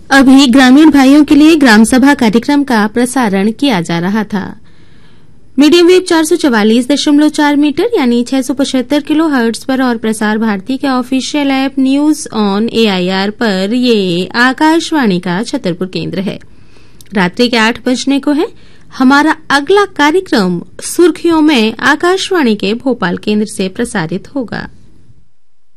अभी ग्रामीण भाइयों के लिए ग्राम सभा कार्यक्रम का प्रसारण किया जा रहा था। मीडियम वेव 444.4 मीटर यानी 675 किलो हर्ट्ज पर और प्रसार भारती के official app news on AIR पर ये आकाशवाणी का छतरपुर केंद्र है। रात्रि के 8 बजने को है। हमारा अगला कार्यक्रम सुर्खियों में आकाशवाणी के भोपाल केंद्र से प्रसारित होगा।